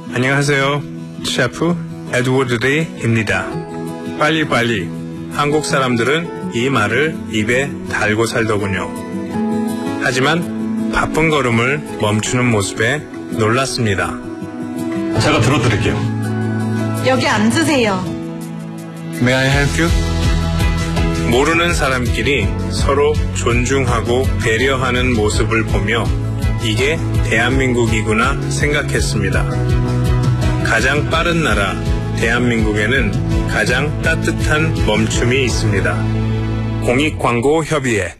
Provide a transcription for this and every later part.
안녕하세요. 셰프 에드워드 리입니다. 빨리빨리. 한국 사람들은 이 말을 입에 달고 살더군요. 하지만 바쁜 걸음을 멈추는 모습에 놀랐습니다. 제가 들어드릴게요. 여기 앉으세요. May I help you? 모르는 사람끼리 서로 존중하고 배려하는 모습을 보며 이게 대한민국이구나 생각했습니다. 가장 빠른 나라 대한민국에는 가장 따뜻한 멈춤이 있습니다. 공익광고협의회.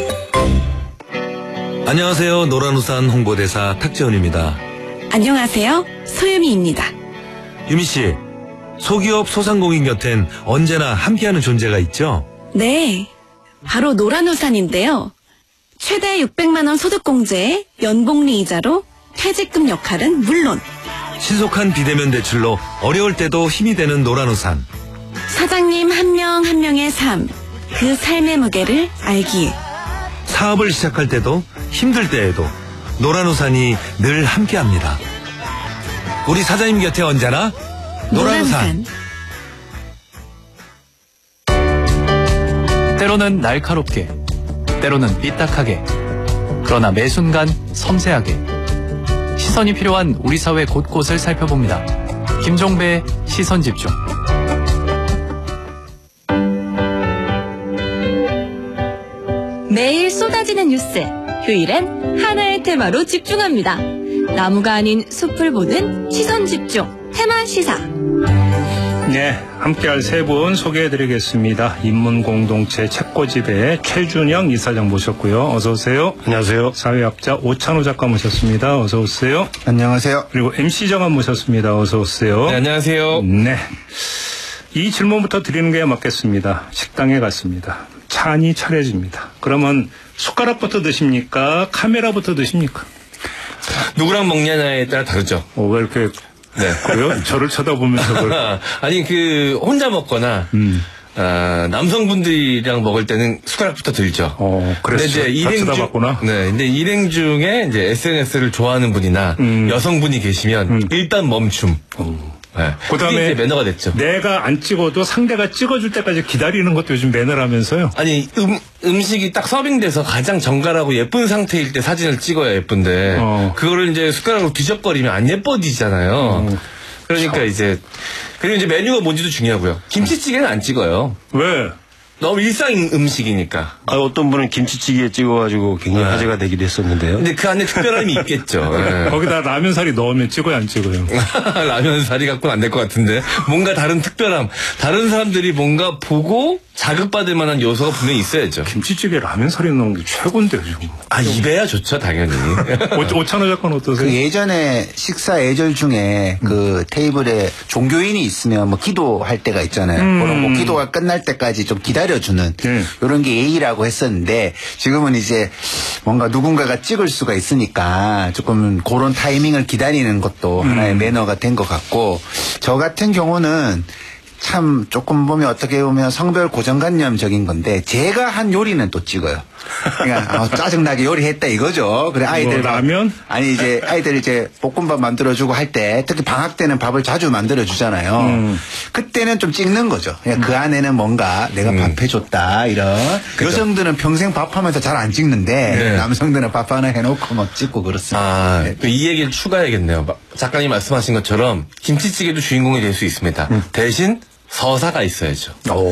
안녕하세요. 노란우산 홍보대사 탁재훈입니다. 안녕하세요. 소유미입니다. 유미씨, 소기업 소상공인 곁엔 언제나 함께하는 존재가 있죠? 네, 바로 노란우산인데요. 최대 600만 원 소득공제에 연복리 이자로 퇴직금 역할은 물론 신속한 비대면 대출로 어려울 때도 힘이 되는 노란우산. 사장님 한 명 한 명의 삶, 그 삶의 무게를 알기에 사업을 시작할 때도 힘들 때에도 노란우산이 늘 함께합니다. 우리 사장님 곁에 언제나 노란우산. 때로는 날카롭게, 때로는 삐딱하게, 그러나 매 순간 섬세하게 시선이 필요한 우리 사회 곳곳을 살펴봅니다. 김종배의 시선집중. 매일 쏟아지는 뉴스, 휴일엔 하나의 테마로 집중합니다. 나무가 아닌 숲을 보는 시선집중, 테마시사. 네, 함께할 세 분 소개해드리겠습니다. 인문공동체 책고집의 최준영 이사장 모셨고요. 어서 오세요. 안녕하세요. 사회학자 오찬호 작가 모셨습니다. 어서 오세요. 안녕하세요. 그리고 MC 정한 모셨습니다. 어서 오세요. 네, 안녕하세요. 네, 이 질문부터 드리는 게 맞겠습니다. 식당에 갔습니다. 찬이 차려집니다. 그러면 숟가락부터 드십니까? 카메라부터 드십니까? 누구랑 먹냐에 따라 다르죠. 왜 이렇게 네. 그래요? 저를 쳐다보면서 그걸. 아니 혼자 먹거나 남성분들이랑 먹을 때는 숟가락부터 들죠. 그래서 근데 이제 쳐다봤구나. 네, 근데 일행 중에 이제 SNS를 좋아하는 분이나 여성분이 계시면 일단 멈춤. 네. 그다음에 이제 매너가 됐죠. 내가 안 찍어도 상대가 찍어줄 때까지 기다리는 것도 요즘 매너라면서요? 아니 음식이 딱 서빙돼서 가장 정갈하고 예쁜 상태일 때 사진을 찍어야 예쁜데 그거를 이제 숟가락으로 뒤적거리면 안 예뻐지잖아요. 그러니까 이제 그리고 이제 메뉴가 뭔지도 중요하고요. 김치찌개는 안 찍어요. 왜? 너무 일상 음식이니까. 어떤 분은 김치찌개에 찍어가지고 굉장히 화제가 되기도 했었는데요. 근데 그 안에 특별함이 있겠죠. 네. 거기다 라면사리 넣으면 찍어요, 안 찍어요? 라면 사리 갖고는 안 될 것 같은데. 뭔가 다른 특별함. 다른 사람들이 뭔가 보고 자극받을 만한 요소가 분명히 있어야죠. 김치찌개 라면사리 넣은 게 최고인데요, 지금. 입에야 좋죠, 당연히. 오찬호 작가는 어떠세요? 그 예전에 식사 예절 중에 그 테이블에 종교인이 있으면 뭐 기도할 때가 있잖아요. 그런 뭐 기도가 끝날 때까지 좀 기다려주는 이런 게 예의라고 했었는데 지금은 이제 뭔가 누군가가 찍을 수가 있으니까 조금 그런 타이밍을 기다리는 것도 하나의 매너가 된 것 같고 저 같은 경우는 참 조금 보면 어떻게 보면 성별 고정관념적인 건데 제가 한 요리는 또 찍어요. 그러니까 짜증나게 요리했다 이거죠. 그래 아이들 라면? 아니 이제 아이들 이제 볶음밥 만들어주고 할 때 특히 방학 때는 밥을 자주 만들어주잖아요. 그때는 좀 찍는 거죠. 그냥 그 안에는 뭔가 내가 밥 해줬다 이런. 그쵸. 여성들은 평생 밥하면서 잘 안 찍는데 남성들은 밥 하나 해놓고 막 찍고 그렇습니다. 이 얘기를 추가해야겠네요. 작가님 말씀하신 것처럼 김치찌개도 주인공이 될 수 있습니다. 대신 서사가 있어야죠.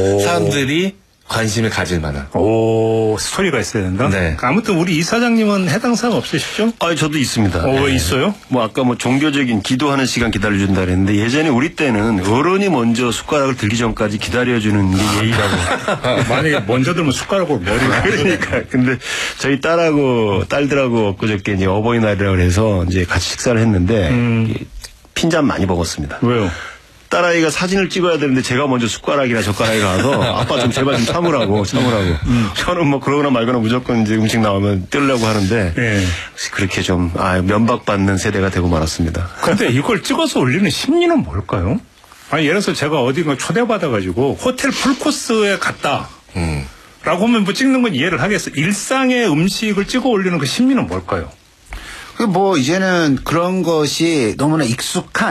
사람들이 관심을 가질 만한. 스토리가 있어야 된다? 네. 아무튼 우리 이사장님은 해당 사항 없으시죠? 저도 있습니다. 왜 있어요? 아까 종교적인 기도하는 시간 기다려준다 그랬는데 예전에 우리 때는 어른이 먼저 숟가락을 들기 전까지 기다려주는 게 예의라고. 만약에 먼저 들면 숟가락으로 머리가. 그러니까. 근데 저희 딸들하고 엊그저께 이제 어버이날이라고 해서 이제 같이 식사를 했는데 핀잔 많이 먹었습니다. 왜요? 딸아이가 사진을 찍어야 되는데 제가 먼저 숟가락이나 젓가락이 가서 아빠 좀 제발 좀 참으라고. 저는 뭐 그러거나 말거나 무조건 이제 음식 나오면 뜰려고 하는데 그렇게 좀 면박받는 세대가 되고 말았습니다. 근데 이걸 찍어서 올리는 심리는 뭘까요? 아니 예를 들어서 제가 어딘가 초대받아가지고 호텔 풀코스에 갔다 라고 하면 뭐 찍는 건 이해를 하겠어. 일상의 음식을 찍어 올리는 그 심리는 뭘까요? 뭐 이제는 그런 것이 너무나 익숙한